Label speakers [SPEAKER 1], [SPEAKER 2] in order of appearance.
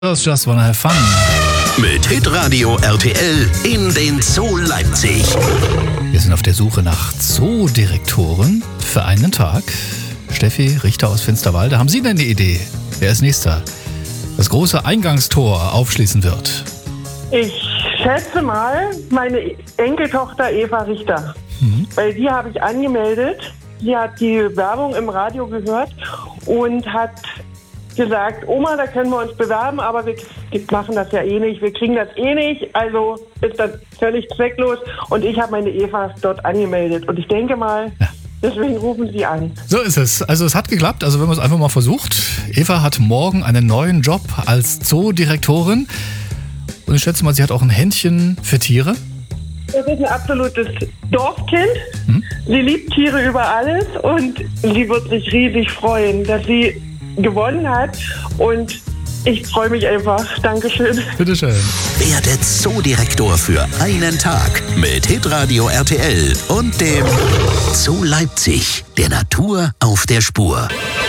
[SPEAKER 1] Das Just Wanna Have Fun.
[SPEAKER 2] Mit Hitradio RTL in den Zoo Leipzig.
[SPEAKER 1] Wir sind auf der Suche nach Zoodirektoren für einen Tag. Steffi Richter aus Finsterwalde, haben Sie denn eine Idee, wer als nächster das große Eingangstor aufschließen wird?
[SPEAKER 3] Ich schätze mal meine Enkeltochter Eva Richter. Weil die habe ich angemeldet. Sie hat die Werbung im Radio gehört und hat gesagt, Oma, da können wir uns bewerben, aber wir machen das ja eh nicht, wir kriegen das eh nicht, also ist das völlig zwecklos. Und ich habe meine Eva dort angemeldet und ich denke mal, deswegen rufen Sie an.
[SPEAKER 1] So ist es. Also es hat geklappt, also wenn man es einfach mal versucht. Eva hat morgen einen neuen Job als Zoodirektorin und ich schätze mal, sie hat auch ein Händchen für Tiere.
[SPEAKER 3] Das ist ein absolutes Dorfkind. Sie liebt Tiere über alles und sie wird sich riesig freuen, dass sie gewonnen hat und ich freue mich einfach. Dankeschön.
[SPEAKER 1] Bitteschön.
[SPEAKER 2] Werde Zoodirektor für einen Tag mit Hitradio RTL und dem Zoo Leipzig, der Natur auf der Spur.